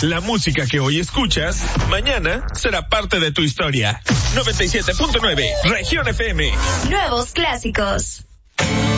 La música que hoy escuchas, mañana será parte de tu historia. 97.9, Región FM. Nuevos clásicos.